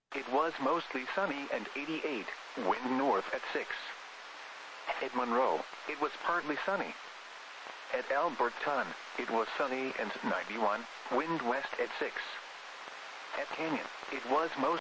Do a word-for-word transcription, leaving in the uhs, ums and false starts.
It was mostly sunny and eighty-eight, wind north at six. At Monroe, it was partly sunny. At Alberton, it was sunny and ninety-one, wind west at six. At Canyon, it was mostly